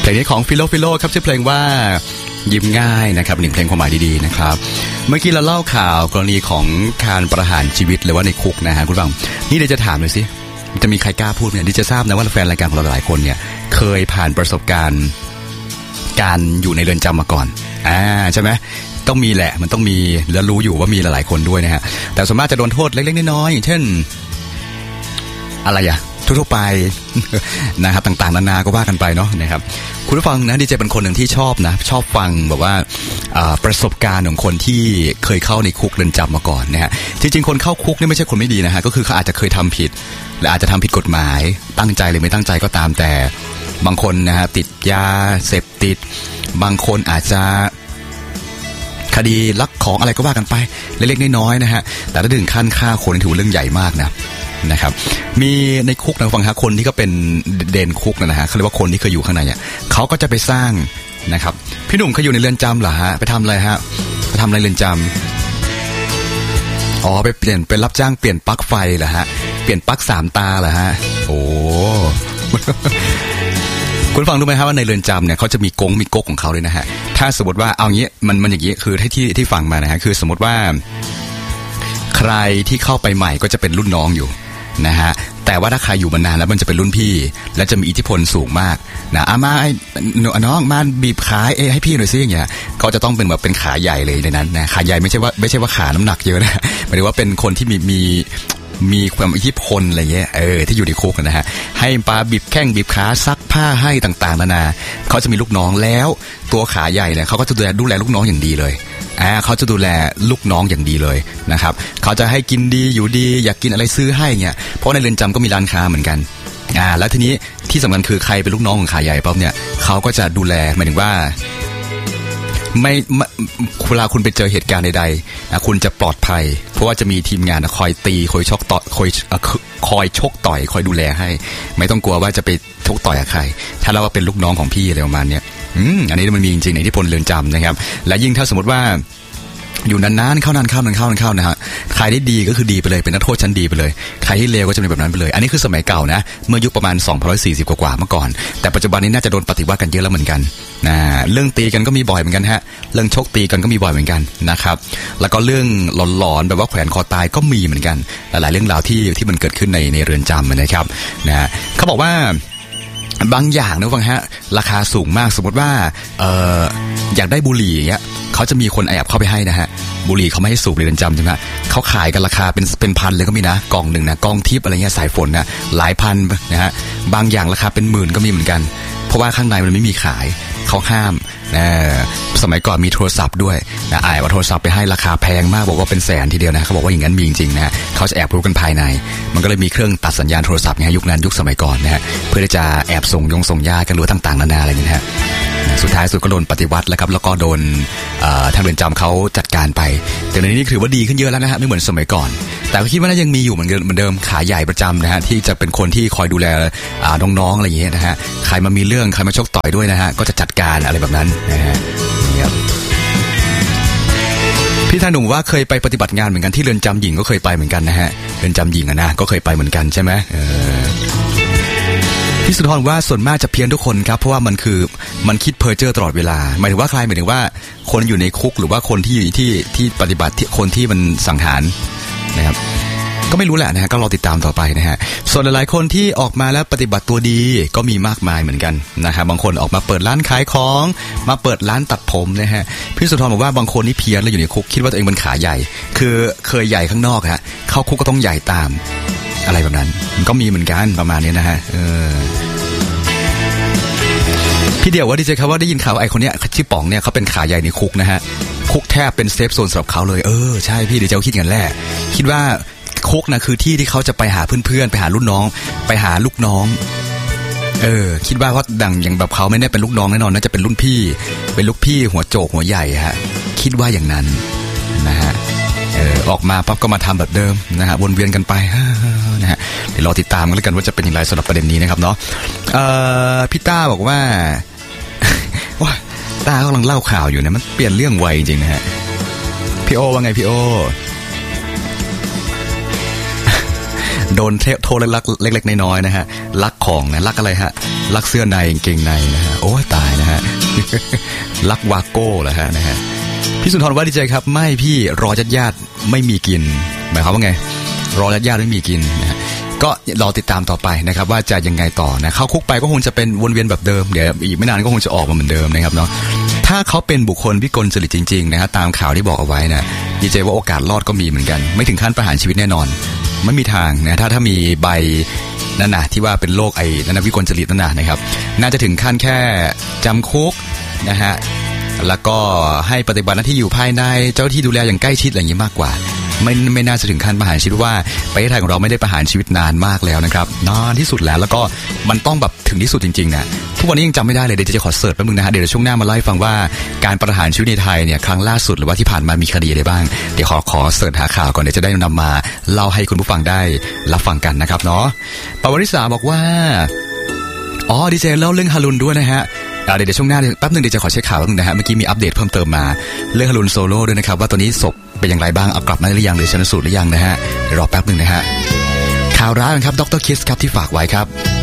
เพลงนี้ของฟิโลครับชื่อเพลงว่ายิ้มง่ายนะครับหนึ่งเพลงความหมายดีๆนะครับเมื่อกี้เราเล่าข่าวกรณีของการประหารชีวิตหรือว่าในคุกนะฮะคุณฟังนี่เดี๋ยวจะถามเลยสิจะมีใครกล้าพูดเนี่ยดิจะทราบนะว่าแฟนรายการของเราหลายคนเนี่ยเคยผ่านประสบการณ์การอยู่ในเรือนจำมาก่อนใช่ไหมต้องมีแหละมันต้องมีแล้วรู้อยู่ว่ามีหลายๆคนด้วยนะฮะแต่ส่วนมากจะโดนโทษเล็กๆน้อยๆอย่างเช่นอะไรอะทั่วไปนะครับต่างๆนานาก็ว่ากันไปเนาะนะครับคุณผู้ฟังนะดีเจเป็นคนหนึ่งที่ชอบฟังแบบว่าประสบการณ์ของคนที่เคยเข้าในคุกเรือนจำมาก่อนนะฮะจริงๆคนเข้าคุกนี่ไม่ใช่คนไม่ดีนะฮะก็คือเขาอาจจะเคยทำผิดและอาจจะทำผิดกฎหมายตั้งใจหรือไม่ตั้งใจก็ตามแต่บางคนนะฮะติดยาเสพติดบางคนอาจจะคดีลักของอะไรก็ว่ากันไปเล็กๆน้อยๆนะฮะแต่ถ้าถึงขั้นฆ่าคนถือเรื่องใหญ่มากนะครับมีในคุกนะฟังฮะคนที่ก็เป็นเด่นคุกนะฮะเขาเรียกว่าคนที่เคยอยู่ข้างในเนี่ยเขาก็จะไปสร้างนะครับพี่หนุ่มเคยอยู่ในเรือนจำเหรอฮะไปทำอะไรฮะไปทำอะไรเรือนจำไปเปลี่ยนเป็นรับจ้างเปลี่ยนปลั๊กไฟเหรอฮะเปลี่ยนปลั๊ก3 ตาเหรอฮะโอ้คุณฟังรู้ไหมครับว่าในเรือนจำเนี่ยเขาจะมีมีก๊กของเขาเลยนะฮะถ้าสมมติว่าเอางี้มันอย่างนี้คือที่ฟังมานะฮะคือสมมติว่าใครที่เข้าไปใหม่ก็จะเป็นรุ่นน้องอยู่นะฮะแต่ว่าถ้าใครอยู่มานานแล้วมันจะเป็นรุ่นพี่และจะมีอิทธิพลสูงมากนะมาน้องมาบีบขาให้พี่หน่อยซิอย่างเงี้ยเขาจะต้องเป็นแบบเป็นขาใหญ่เลยในนั้นนะขาใหญ่ไม่ใช่ว่าขาน้ำหนักเยอะนะหมายถึงว่าเป็นคนที่มีความอิทธิพลอะไรเงี้ยที่อยู่ในคุกนะฮะให้ปาบีบแข้งบีบขาซักผ้าให้ต่างๆนานาเขาจะมีลูกน้องแล้วตัวขาใหญ่เนี่ยเขาก็จะดูแลลูกน้องอย่างดีเลยเขาจะดูแลลูกน้องอย่างดีเลยนะครับเขาจะให้กินดีอยู่ดีอยากกินอะไรซื้อให้เงี้ยเพราะในเรือนจำก็มีร้านค้าเหมือนกันแล้วทีนี้ที่สำคัญคือใครเป็นลูกน้องของขาใหญ่ปั๊บเนี่ยเขาก็จะดูแลหมายถึงว่าไม่เวลาคุณไปเจอเหตุการณ์ใดๆคุณจะปลอดภัยเพราะว่าจะมีทีมงานคอยตีคอยชกต่อยคอยชกต่อยคอยดูแลให้ไม่ต้องกลัวว่าจะไปชกต่อยกับใครถ้าเราว่าเป็นลูกน้องของพี่อะไรประมาณนี้อันนี้มันมีจริงๆในอิทธิพลเรือนจำนะครับและยิ่งถ้าสมมติว่าอยู่นานๆเข้านานนะฮะใครได้ดีก็คือดีไปเลยเป็นนักโทษชั้นดีไปเลยใครที่เลวก็จะเป็นแบบนั้นไปเลยอันนี้คือสมัยเก่านะเมื่อยุคประมาณ240กว่าเมื่อก่อนแต่ปัจจุบันนี้น่าจะโดนปฏิวัติกันเยอะแล้วเหมือนกันเรื่องตีกันก็มีบ่อยเหมือนกันฮะเรื่องชกตีกันก็มีบ่อยเหมือนกันนะครับแล้วก็เรื่องหลอนๆแบบว่าแขวนคอตายก็มีเหมือนกันหลายๆเรื่องราวที่มันเกิดขึ้นในเรือนจำนะครับนะเขาบอกว่าบางอย่างนะฟังฮะราคาสูงมากสมมติว่าอยากได้บุหรี่อย่างเงี้ยเขาจะมีคนแอบเข้าไปให้นะฮะบุหรี่เขาไม่ให้สูบในเรือนจำใช่ไหมเขาขายกันราคาเป็นพันเลยก็มีนะกล่องหนึ่งนะกล่องทิพย์อะไรเงี้ยสายฝนนะหลายพันนะฮะบางอย่างราคาเป็นหมื่นก็มีเหมือนกันเพราะว่าข้างในมันไม่มีขายเขาห้ามสมัยก่อนมีโทรศัพท์ด้วยนะว่าโทรศัพท์ไปให้ราคาแพงมากบอกว่าเป็นแสนทีเดียวนะเขาบอกว่าอย่างนั้นมีจริงๆนะเขาจะแอบรู้กันภายในมันก็เลยมีเครื่องตัดสัญญาณโทรศัพท์ไงยุคนั้นยุคสมัยก่อนนะฮะเพื่อที่จะแอบส่งญาติกันรู้ต่างๆนานาอะไรอย่างนี้นะฮะสุดท้ายสุดก็โดนปฏิวัติแล้วครับแล้วก็โดนทางเรือนจำเขาจัดการไปแต่ในนี้ถือว่าดีขึ้นเยอะแล้วนะฮะไม่เหมือนสมัยก่อนแต่ก็คิดว่าน่ายังมีอยู่เหมือนเดิมขาใหญ่ประจำนะฮะที่จะเป็นคนที่คอยดูแลน้องๆอะไรอย่างเงี้ยนะฮะใครมามีเรื่องใครมาชกต่อยด้วยนะฮะก็จะจัดการอะไรแบบนั้นนะฮะพี่ท่านหนุ่มว่าเคยไปปฏิบัติงานเหมือนกันที่เรือนจำหญิงก็เคยไปเหมือนกันนะฮะเรือนจำหญิงนะก็เคยไปเหมือนกันใช่ไหมพี่สุธรว่าส่วนมากจะเพี้ยนทุกคนครับเพราะว่ามันคิดเพ้อเจ้อตลอดเวลาหมายถึงว่าใครหมายถึงว่าคนอยู่ในคุกหรือว่าคนที่ปฏิบัติคนที่มันสังหารนะครับก็ไม่รู้แหละนะฮะก็รอติดตามต่อไปนะฮะส่วนหลายๆคนที่ออกมาแล้วปฏิบัติตัวดีก็มีมากมายเหมือนกันนะครับบางคนออกมาเปิดร้านขายของมาเปิดร้านตัดผมนะฮะพี่สุธรบอกว่าบางคนนี่เพี้ยนแล้วอยู่ในคุกคิดว่าตัวเองเป็นขาใหญ่คือเคยใหญ่ข้างนอกฮะเข้าคุกก็ต้องใหญ่ตามอะไรแบบนั้นก็มีเหมือนกันประมาณนี้นะฮะพี่เดี่ยวว่าดีใจครับว่าได้ยินข่าวไอ้คนเนี้ยชื่อป๋องเนี่ยเขาเป็นขาใหญ่ในคุกนะฮะคุกแทบเป็นเซฟโซนสำหรับเขาเลยใช่พี่เดี๋ยวจะคิดกันแหละคิดว่าคุกนะคือที่ที่เขาจะไปหาเพื่อนๆไปหารุ่นน้องไปหาลูกน้องคิดว่าเพราะดังอย่างแบบเขาไม่ได้เป็นลูกน้องแน่นอนน่าจะเป็นรุ่นพี่เป็นลูกพี่หัวโจกหัวใหญ่ฮะคิดว่าอย่างนั้นนะฮะออกมาปั๊บก็มาทำแบบเดิมนะฮะวนเวียนกันไปนะฮะเดี๋ยวรอติดตามกันแล้วกันว่าจะเป็นอย่างไรสำหรับประเด็นนี้นะครับเนาะพี่ต้าบอกว่าต้ากำลังเล่าข่าวอยู่นะมันเปลี่ยนเรื่องไวจริงๆนะฮะพี่โอว่าไงพี่โอโดนโทษลักเล็กๆน้อยๆนะฮะลักของนะลักอะไรฮะลักเสื้อในกางเกงในนะฮะโอ้ตายนะฮะ ลักวาโก้เหรอฮะนะฮะพี่สุนทรว่าดีใจครับไม่พี่รอญาติไม่มีกินหมายความว่าไงรอญาติไม่มีกินนะฮะก็รอติดตามต่อไปนะครับว่าจะยังไงต่อนะเข้าคุกไปก็คงจะเป็นวนเวียนแบบเดิมเดี๋ยวอีกไม่นานก็คงจะออกมาเหมือนเดิมนะครับเนาะถ้าเขาเป็นบุคคลวิกลจริตจริงๆนะฮะตามข่าวที่บอกเอาไว้นะดีใจว่าโอกาสรอดก็มีเหมือนกันไม่ถึงขั้นประหารชีวิตแน่นอนไม่มีทางนะถ้ามีใบนั่นนะที่ว่าเป็นโรคไอ้นั่นนะวิกลจริตนั่นนะครับน่าจะถึงขั้นแค่จำคุกนะฮะแล้วก็ให้ปฏิบัติหน้าที่อยู่ภายในเจ้าที่ดูแลอย่างใกล้ชิดอะไรอย่างนี้มากกว่าไม่น่าจะถึงขั้นประหารชีวิตว่าประเทศไทยของเราไม่ได้ประหารชีวิตนานมากแล้วนะครับนานที่สุดแล้วก็มันต้องแบบถึงที่สุดจริงๆนะทุกวันนี้ยังจำไม่ได้เลยเดี๋ยวจะขอเสิร์ชแป๊บนึงนะฮะเดี๋ยวช่วงหน้ามาไล่ฟังว่าการประหารชีวิตในไทยเนี่ยครั้งล่าสุดหรือว่าที่ผ่านมามีคดีอะไรบ้างเดี๋ยวขอเสิร์ชหาข่าวก่อนเดี๋ยวจะได้นำมาเล่าให้คุณผู้ฟังได้รับฟังกันนะครับเนาะปวริษาบอกว่าอ๋อดีเจเล่าเรื่องฮารุนด้วยนะฮะเดี๋ยวช่วงหน้าแป๊บนึงเดี๋ยวจะขอเช็คข่าวแป๊บนึงนะฮะเมื่อกี้มีอัปเดตเพิ่มเติมมาเรื่องฮารุนโซโล่ด้วยนะครับว่าตอนนี้ศพเป็นอย่างไรบ้างเอากลับมาหรือยังหรือชันสูตรหรือยังนะฮะรอแป๊บนึงนะฮะข่าวร้ายครับดร.คิสครับที่ฝากไว้ครับ